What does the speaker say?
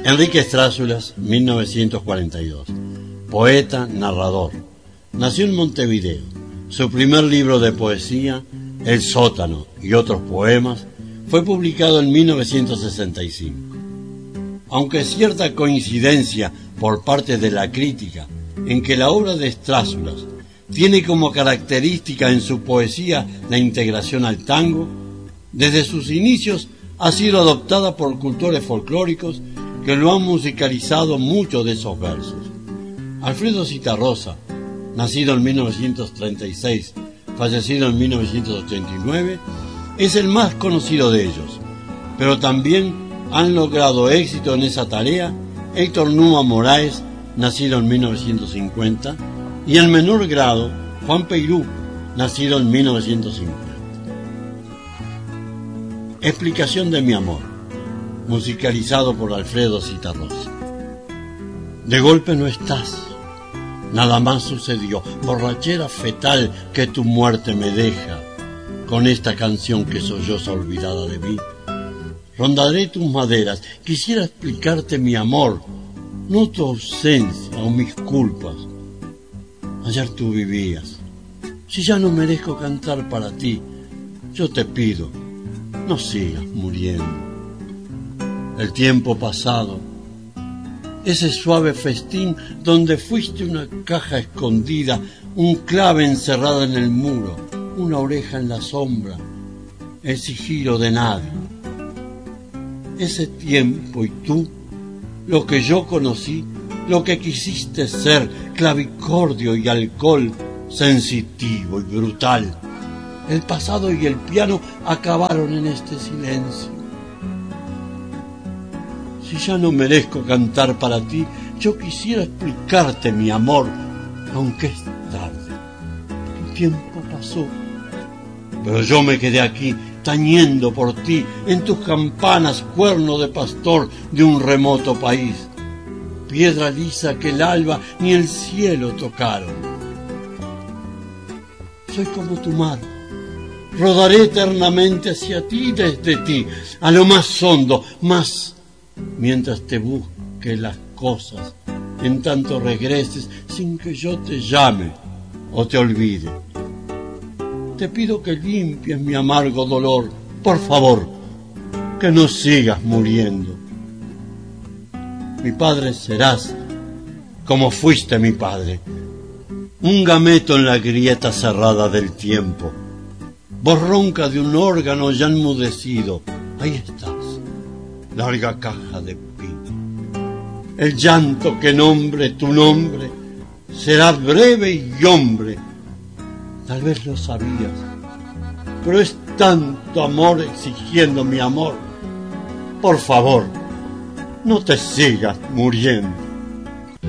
Enrique Strázulas, 1942. Poeta, narrador. Nació en Montevideo. Su primer libro de poesía, El sótano y otros poemas, fue publicado en 1965. Aunque cierta coincidencia por parte de la crítica en que la obra de Strázulas tiene como característica en su poesía la integración al tango, desde sus inicios ha sido adoptada por cultores folclóricos que lo han musicalizado muchos de esos versos. Alfredo Zitarrosa, nacido en 1936, fallecido en 1989, es el más conocido de ellos, pero también han logrado éxito en esa tarea Héctor Numa Moraes, nacido en 1950, y en menor grado Juan Peirú, nacido en 1950. Explicación de mi amor, musicalizado por Alfredo Zitarrosa. De golpe no estás, nada más sucedió, borrachera fetal que tu muerte me deja, con esta canción que solloza olvidada de mí. Rondaré tus maderas, quisiera explicarte mi amor, no tu ausencia o mis culpas. Ayer tú vivías, si ya no merezco cantar para ti, yo te pido, no sigas muriendo. El tiempo pasado, ese suave festín donde fuiste una caja escondida, un clave encerrada en el muro, una oreja en la sombra, el sigilo de nadie. Ese tiempo y tú, lo que yo conocí, lo que quisiste ser, clavicordio y alcohol, sensitivo y brutal. El pasado y el piano acabaron en este silencio. Si ya no merezco cantar para ti, yo quisiera explicarte mi amor, aunque es tarde. Tu tiempo pasó, pero yo me quedé aquí, tañendo por ti, en tus campanas, cuerno de pastor de un remoto país. Piedra lisa que el alba ni el cielo tocaron. Soy como tu mar, rodaré eternamente hacia ti y desde ti, a lo más hondo, más mientras te busque las cosas, en tanto regreses sin que yo te llame o te olvide. Te pido que limpies mi amargo dolor, por favor, que no sigas muriendo. Mi padre serás, como fuiste mi padre, un gameto en la grieta cerrada del tiempo, voz ronca de un órgano ya enmudecido. Ahí estás, larga caja de pino. El llanto que nombre tu nombre será breve y hombre. Tal vez lo sabías, pero es tanto amor exigiendo mi amor. Por favor, no te sigas muriendo.